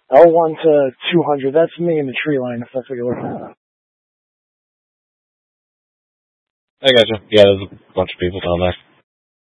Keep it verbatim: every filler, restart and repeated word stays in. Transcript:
L one to two hundred, that's me in the tree line, if that's what you're looking at. I gotcha. Yeah, there's a bunch of people down there.